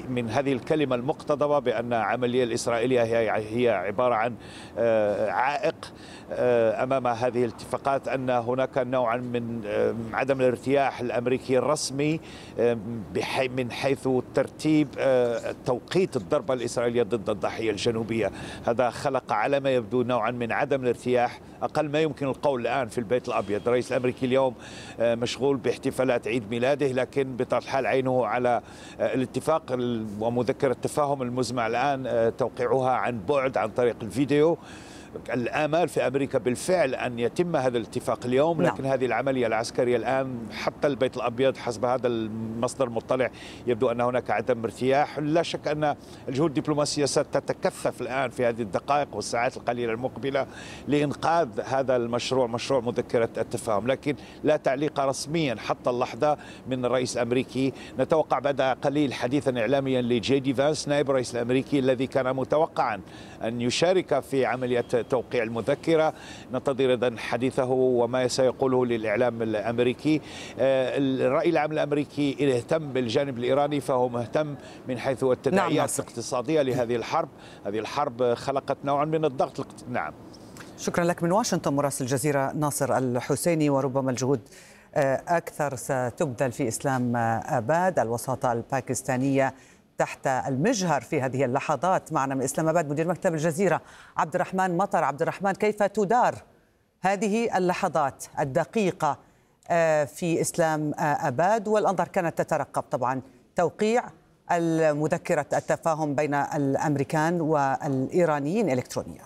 من هذه الكلمة المقتضبة بأن العملية الإسرائيلية هي عبارة عن عائق أمام هذه الاتفاقات، أن هناك نوعا من عدم الارتياح الأمريكي الرسمي من حيث ترتيب توقيت الضربة الإسرائيلية ضد الضاحية الجنوبية. هذا خلق على ما يبدو نوعا من عدم الارتياح، أقل ما يمكن القول الآن في البيت الأبيض. الرئيس الأمريكي اليوم مشغول باحتفالات عيد ميلاده، لكن بطبيعة الحال عينه على الاتفاق ومذكرة التفاهم المزمع الآن توقيعها عن بعد عن طريق الفيديو. الآمال في أمريكا بالفعل أن يتم هذا الاتفاق اليوم، لكن هذه العملية العسكرية الآن حتى البيت الأبيض حسب هذا المصدر المطلع يبدو أن هناك عدم ارتياح. لا شك أن الجهود الدبلوماسية ستتكثف الآن في هذه الدقائق والساعات القليلة المقبلة لإنقاذ هذا المشروع، مشروع مذكرة التفاهم، لكن لا تعليق رسميا حتى اللحظة من الرئيس الأمريكي. نتوقع بعد قليل حديثا إعلاميا لجي دي فانس نائب الرئيس الأمريكي الذي كان متوقعا أن يشارك في عملية توقيع المذكرة. ننتظر إذن حديثه وما سيقوله للإعلام الأمريكي. الرأي العام الأمريكي إذا اهتم بالجانب الإيراني فهو مهتم من حيث التداعيات الاقتصادية لهذه الحرب. هذه الحرب خلقت نوعا من الضغط. نعم. شكرا لك من واشنطن مراسل الجزيرة ناصر الحسيني. وربما الجهود أكثر ستبذل في إسلام آباد، الوساطة الباكستانية تحت المجهر في هذه اللحظات. معنا من إسلام آباد مدير مكتب الجزيرة عبد الرحمن مطر. عبد الرحمن، كيف تدار هذه اللحظات الدقيقة في إسلام آباد؟ والأنظار كانت تترقب طبعا توقيع المذكرة التفاهم بين الأمريكان والإيرانيين إلكترونيا.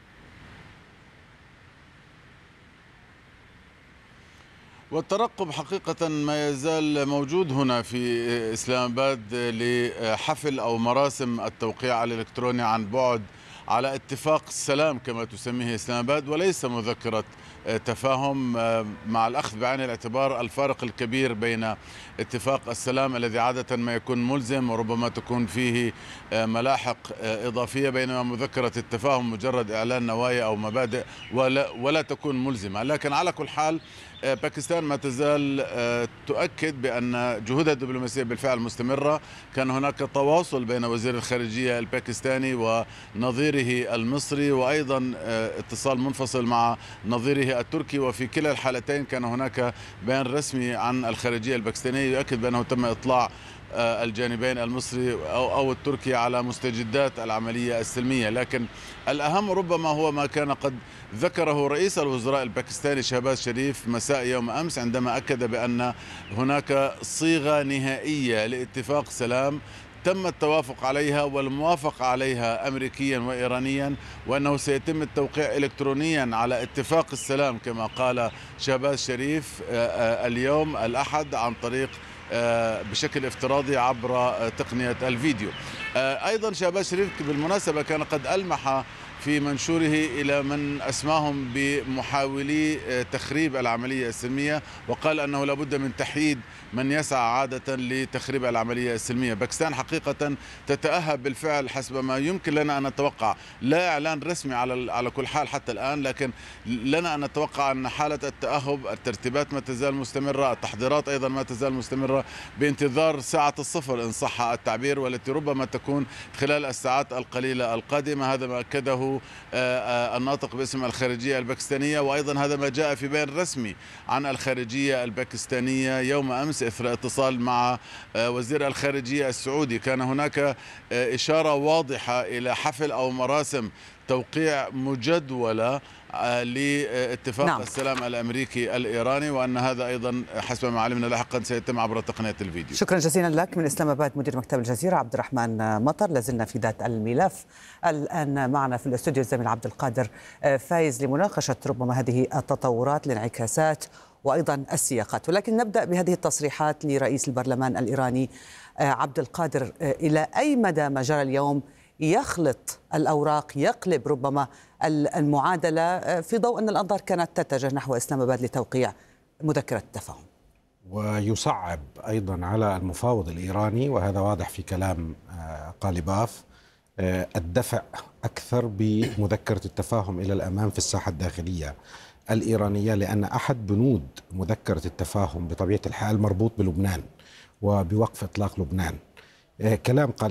والترقب حقيقة ما يزال موجود هنا في إسلام آباد لحفل أو مراسم التوقيع الإلكتروني عن بعد على اتفاق السلام كما تسميه إسلام آباد، وليس مذكرة تفاهم، مع الأخذ بعين الاعتبار الفارق الكبير بين اتفاق السلام الذي عادة ما يكون ملزم وربما تكون فيه ملاحق إضافية، بينما مذكرة التفاهم مجرد إعلان نوايا أو مبادئ ولا تكون ملزمة. لكن على كل حال باكستان ما تزال تؤكد بأن جهودها الدبلوماسية بالفعل مستمرة. كان هناك تواصل بين وزير الخارجية الباكستاني ونظيره المصري، وأيضا اتصال منفصل مع نظيره التركي، وفي كلا الحالتين كان هناك بيان رسمي عن الخارجية الباكستانية يؤكد بأنه تم إطلاع الجانبين المصري أو التركي على مستجدات العملية السلمية. لكن الأهم ربما هو ما كان قد ذكره رئيس الوزراء الباكستاني شهباز شريف مساء يوم أمس، عندما أكد بأن هناك صيغة نهائية لاتفاق سلام تم التوافق عليها والموافقة عليها أمريكيا وإيرانيا، وأنه سيتم التوقيع إلكترونيا على اتفاق السلام كما قال شهباز شريف اليوم الأحد عن طريق بشكل افتراضي عبر تقنية الفيديو. أيضا شهباز شريف بالمناسبة كان قد ألمح في منشوره إلى من أسماهم بمحاولي تخريب العملية السلمية، وقال أنه لابد من تحييد من يسعى عادة لتخريب العملية السلمية. باكستان حقيقة تتأهب بالفعل حسب ما يمكن لنا أن نتوقع، لا إعلان رسمي على كل حال حتى الآن، لكن لنا أن نتوقع أن حالة التأهب، الترتيبات ما تزال مستمرة، التحضيرات أيضا ما تزال مستمرة، بانتظار ساعة الصفر إن صح التعبير، والتي ربما تكون خلال الساعات القليلة القادمة. هذا ما أكده الناطق باسم الخارجية الباكستانية، وأيضا هذا ما جاء في بيان رسمي عن الخارجية الباكستانية يوم أمس إثر اتصال مع وزير الخارجية السعودي. كان هناك إشارة واضحة إلى حفل أو مراسم توقيع مجدولة لاتفاق السلام الأمريكي الإيراني، وأن هذا أيضا حسب ما علمنا لاحقا سيتم عبر تقنية الفيديو. شكرا جزيلا لك من إسلام آباد مدير مكتب الجزيرة عبد الرحمن مطر. لازلنا في ذات الملف. الآن معنا في الاستوديو الزميل عبد القادر فايز لمناقشة ربما هذه التطورات، الانعكاسات وأيضا السياقات. ولكن نبدأ بهذه التصريحات لرئيس البرلمان الإيراني. عبد القادر، إلى أي مدى ما جرى اليوم يخلط الأوراق، يقلب ربما المعادلة في ضوء أن الأنظار كانت تتجه نحو إسلام آباد لتوقيع مذكرة التفاهم، ويصعب أيضا على المفاوض الإيراني، وهذا واضح في كلام قالباف، الدفع أكثر بمذكرة التفاهم إلى الأمام في الساحة الداخلية الإيرانية، لأن أحد بنود مذكرة التفاهم بطبيعة الحال مربوط بلبنان وبوقف إطلاق لبنان. كلام